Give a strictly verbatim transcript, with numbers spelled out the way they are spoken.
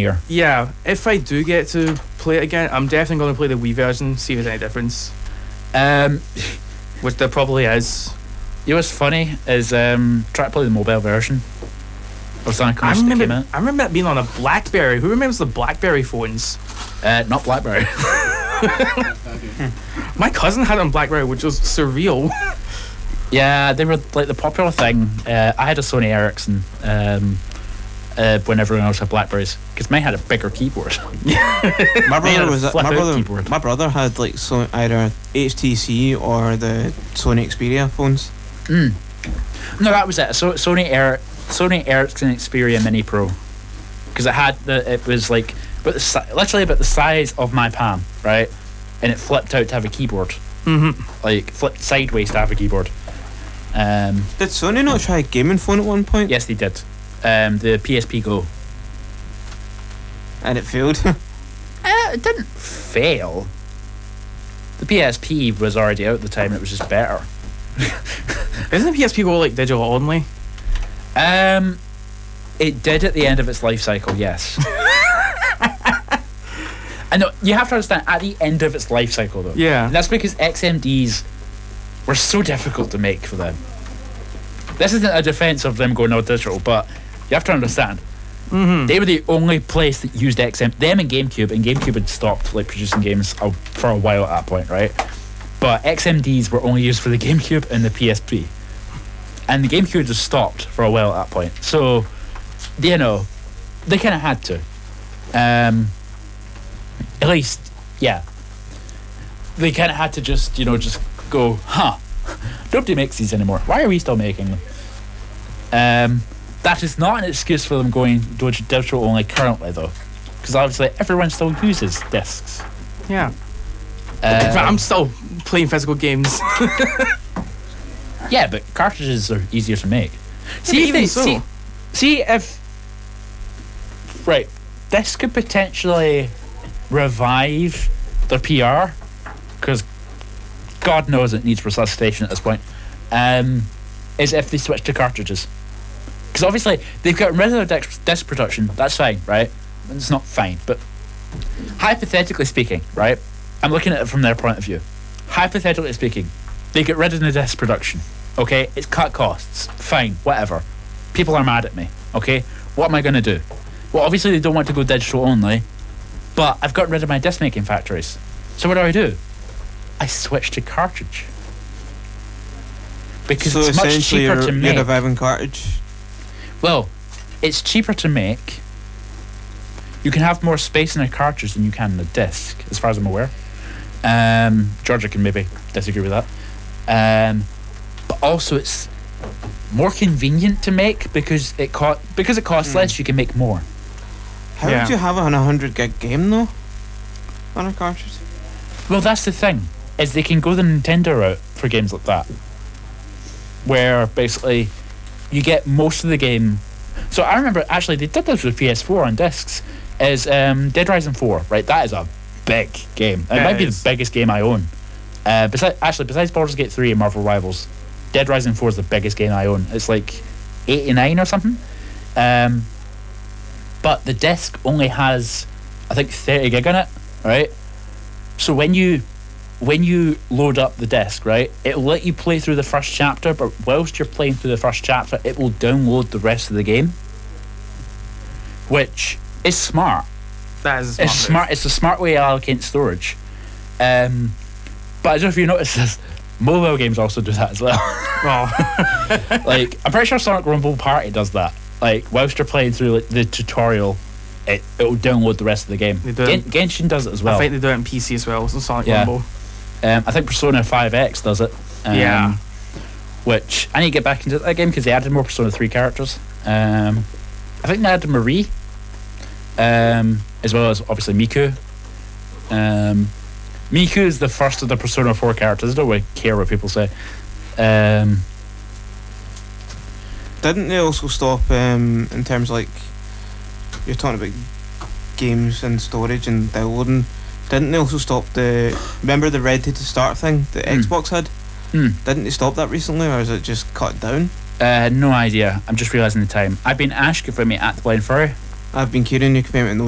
year. Yeah, if I do get to play it again, I'm definitely going to play the Wii version, see if there's any difference. Um, Which there probably is. You know what's funny is um, try to play the mobile version of Sonic I Colors that came remember, out. I remember that being on a BlackBerry. Who remembers the BlackBerry phones? Uh, not BlackBerry. My cousin had it on BlackBerry, which was surreal. Yeah, they were like the popular thing. Uh, I had a Sony Ericsson um, uh, when everyone else had Blackberries, because mine had a bigger keyboard. My They had brother a was my flip-out brother. keyboard. My brother had like so either H T C or the Sony Xperia phones. Mm. No, that was it. So Sony Air, Sony Ericsson Xperia Mini Pro, because it had the it was like but the si- literally about the size of my palm, right? And it flipped out to have a keyboard, Mm-hmm. like flipped sideways to have a keyboard. Um, Did Sony not try a gaming phone at one point? yes, they did. Um, the P S P Go. And it failed. Uh, it didn't fail. The P S P was already out at the time, and it was just better. Isn't the P S P Go like digital only? Um, it did at the end of its life cycle, yes. And no, you have to understand, at the end of its life cycle, though. Yeah. And that's because X M Ds were so difficult to make for them. This isn't a defense of them going all digital, but you have to understand, Mm-hmm. they were the only place that used X M. Them and GameCube, and GameCube had stopped like producing games a- for a while at that point, right? But X M Ds were only used for the GameCube and the P S P, and the GameCube just stopped for a while at that point. So, you know, they kind of had to. Um, at least, yeah, they kind of had to just, you know, just go, huh? Nobody makes these anymore. Why are we still making them? Um. That is not an excuse for them going digital only currently, though, because obviously everyone still uses discs. Yeah. Uh, But I'm still playing physical games. yeah, but cartridges are easier to make. See if even they so. see, see if right, this could potentially revive their P R, because God knows it needs resuscitation at this point. Um, is if they switch to cartridges. Because obviously they've got rid of their disc, disc production. That's fine, right? It's not fine, but hypothetically speaking, right? I'm looking at it from their point of view. Hypothetically speaking, they get rid of the disc production. Okay, it's cut costs. Fine, whatever. People are mad at me. Okay, what am I going to do? Well, obviously they don't want to go digital only, but I've got rid of my disc making factories. So what do I do? I switch to cartridge because so it's much essentially cheaper you're, to you're make. reviving cartridge. Well, it's cheaper to make. You can have more space in a cartridge than you can in a disc, as far as I'm aware. Um, Georgia can maybe disagree with that. Um, but also, it's more convenient to make because it co- because it costs Mm. less. You can make more. How Yeah. would you have a hundred gig game though on a cartridge? Well, that's the thing, is they can go the Nintendo route for games like that, where basically you get most of the game. So I remember actually they did this with P S four on discs. Is um, Dead Rising four, right? That is a big game. It Yeah, might it be is. the biggest game I own. Uh, besides, actually, besides Baldur's Gate three and Marvel Rivals, Dead Rising four is the biggest game I own. It's like eighty-nine or something. Um, but the disc only has, I think, thirty gig on it, right? So when you when you load up the disc, right, it'll let you play through the first chapter, but whilst you're playing through the first chapter, it will download the rest of the game, which is smart. That is a It's smart. smart. It's a smart way to allocate storage. Um, but I don't know if you noticed this. Mobile games also do that as well. Oh. Like, I'm pretty sure Sonic Rumble Party does that. Like, whilst you're playing through like, the tutorial, it it'll download the rest of the game. They do. Gen- Genshin does it as well. I think they do it on P C as well. So Sonic Yeah. Rumble. Um, I think Persona five X does it. Um, Yeah. Which I need to get back into that game because they added more Persona three characters. Um, I think they added Marie, um, as well as obviously Miku. Um, Miku is the first of the Persona four characters. I don't really care what people say. Um, Didn't they also stop um, in terms of like you're talking about games and storage and downloading? Didn't they also stop the remember the ready to start thing that Hmm. Xbox had? hmm. Didn't they stop that recently, or is it just cut down? Uh, no idea. I'm just realising the time. I've been Ash Giving me at the Blind Furry. I've been Kieran, you came out in